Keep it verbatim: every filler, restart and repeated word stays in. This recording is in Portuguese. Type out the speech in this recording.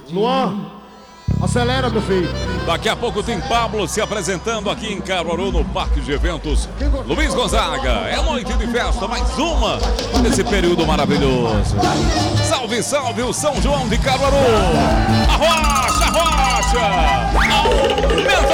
Luan, acelera, meu filho. Daqui a pouco tem Pablo se apresentando aqui em Caruaru, no Parque de Eventos Luiz Gonzaga. É noite de festa, mais uma nesse período maravilhoso. Salve, salve o São João de Caruaru. Arrocha, arrocha. Aumenta